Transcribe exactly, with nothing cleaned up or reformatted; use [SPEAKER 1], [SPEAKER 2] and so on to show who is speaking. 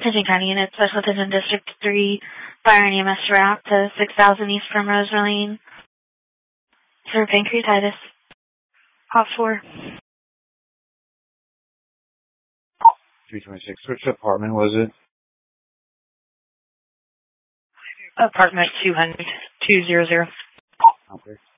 [SPEAKER 1] Attention County Unit, Special Attention District three, Fire and E M S route to six thousand East Primrose Lane. Sir, pancreatitis. Hot four.
[SPEAKER 2] three twenty-six. Which apartment was it?
[SPEAKER 1] Apartment two hundred, two hundred.
[SPEAKER 2] Okay.